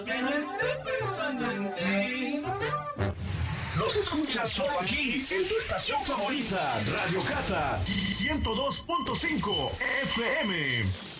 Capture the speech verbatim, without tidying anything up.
Cuando que no esté pensando en ti. Los escuchas solo aquí, en tu estación favorita, Radio Cata ciento dos punto cinco F M.